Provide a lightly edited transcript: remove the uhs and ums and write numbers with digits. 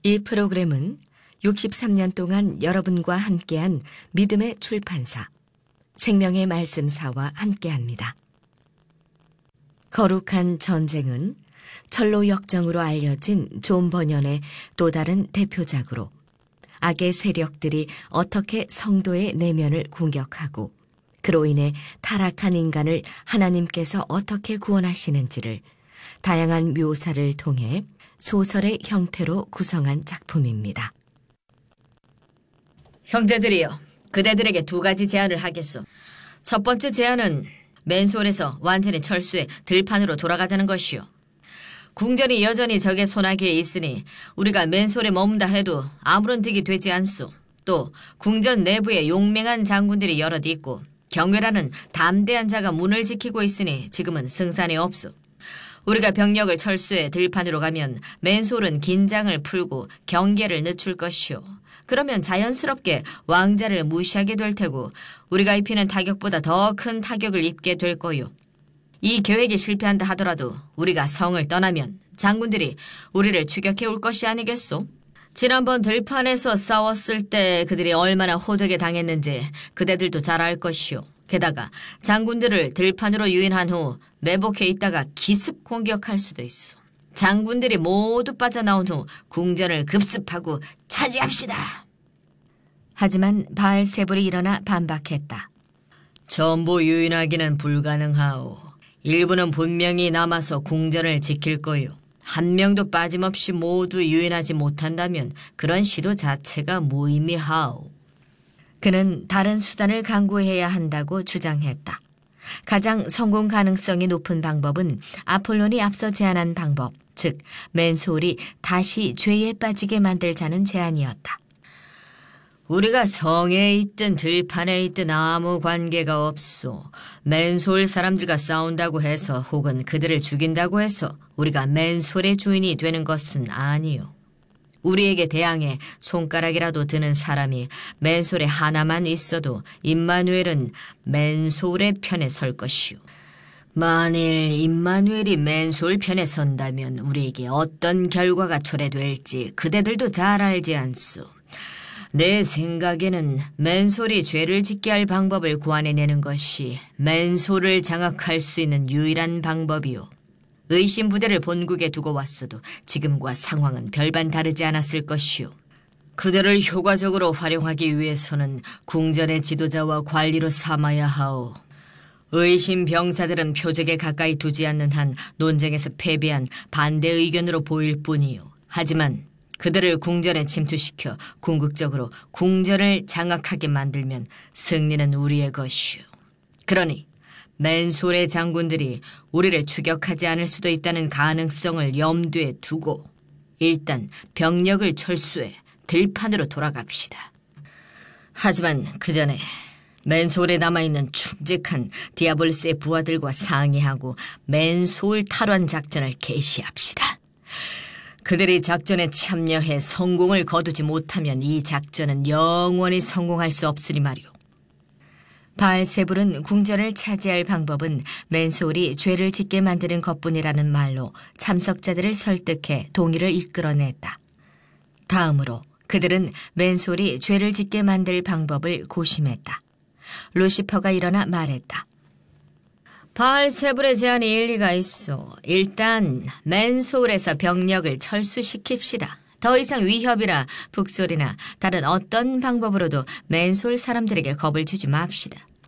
이 프로그램은 63년 동안 여러분과 함께한 믿음의 출판사, 생명의 말씀사와 함께합니다. 거룩한 전쟁은 철로 역정으로 알려진 존 버년의 또 다른 대표작으로 악의 세력들이 어떻게 성도의 내면을 공격하고 그로 인해 타락한 인간을 하나님께서 어떻게 구원하시는지를 다양한 묘사를 통해 소설의 형태로 구성한 작품입니다. 형제들이여, 그대들에게 두 가지 제안을 하겠소. 첫 번째 제안은 맨솔에서 완전히 철수해 들판으로 돌아가자는 것이요. 궁전이 여전히 적의 손아귀에 있으니 우리가 맨솔에 머문다 해도 아무런 득이 되지 않소. 또 궁전 내부에 용맹한 장군들이 여럿 있고 경외라는 담대한 자가 문을 지키고 있으니 지금은 승산이 없소. 우리가 병력을 철수해 들판으로 가면 맨솔은 긴장을 풀고 경계를 늦출 것이오. 그러면 자연스럽게 왕자를 무시하게 될 테고 우리가 입히는 타격보다 더 큰 타격을 입게 될 거요. 이 계획이 실패한다 하더라도 우리가 성을 떠나면 장군들이 우리를 추격해 올 것이 아니겠소? 지난번 들판에서 싸웠을 때 그들이 얼마나 호되게 당했는지 그대들도 잘 알 것이오. 게다가 장군들을 들판으로 유인한 후 매복해 있다가 기습 공격할 수도 있어. 장군들이 모두 빠져나온 후 궁전을 급습하고 차지합시다. 하지만 바알세불이 일어나 반박했다. 전부 유인하기는 불가능하오. 일부는 분명히 남아서 궁전을 지킬 거요. 한 명도 빠짐없이 모두 유인하지 못한다면 그런 시도 자체가 무의미하오. 그는 다른 수단을 강구해야 한다고 주장했다. 가장 성공 가능성이 높은 방법은 아폴론이 앞서 제안한 방법, 즉 맨솔이 다시 죄에 빠지게 만들자는 제안이었다. 우리가 성에 있든 들판에 있든 아무 관계가 없소. 맨솔 사람들과 싸운다고 해서 혹은 그들을 죽인다고 해서 우리가 맨솔의 주인이 되는 것은 아니요. 우리에게 대항해 손가락이라도 드는 사람이 맨솔에 하나만 있어도 임마누엘은 맨솔의 편에 설 것이오. 만일 임마누엘이 맨솔 편에 선다면 우리에게 어떤 결과가 초래될지 그대들도 잘 알지 않소. 내 생각에는 맨솔이 죄를 짓게 할 방법을 구안해내는 것이 맨솔을 장악할 수 있는 유일한 방법이오. 의심 부대를 본국에 두고 왔어도 지금과 상황은 별반 다르지 않았을 것이오. 그들을 효과적으로 활용하기 위해서는 궁전의 지도자와 관리로 삼아야 하오. 의심 병사들은 표적에 가까이 두지 않는 한 논쟁에서 패배한 반대 의견으로 보일 뿐이오. 하지만 그들을 궁전에 침투시켜 궁극적으로 궁전을 장악하게 만들면 승리는 우리의 것이오. 그러니 맨솔의 장군들이 우리를 추격하지 않을 수도 있다는 가능성을 염두에 두고 일단 병력을 철수해 들판으로 돌아갑시다. 하지만 그 전에 맨솔에 남아있는 충직한 디아블스의 부하들과 상의하고 맨솔 탈환 작전을 개시합시다. 그들이 작전에 참여해 성공을 거두지 못하면 이 작전은 영원히 성공할 수 없으니 말이오. 바알세불은 궁전을 차지할 방법은 맨솔이 죄를 짓게 만드는 것뿐이라는 말로 참석자들을 설득해 동의를 이끌어냈다. 다음으로 그들은 맨솔이 죄를 짓게 만들 방법을 고심했다. 루시퍼가 일어나 말했다. 바알세불의 제안이 일리가 있어. 일단 맨솔에서 병력을 철수시킵시다. 더 이상 위협이나 북소리나 다른 어떤 방법으로도 맨솔 사람들에게 겁을 주지 맙시다.